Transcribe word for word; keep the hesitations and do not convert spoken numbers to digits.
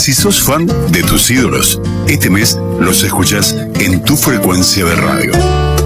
Si sos fan de tus ídolos, este mes los escuchás en tu frecuencia de radio.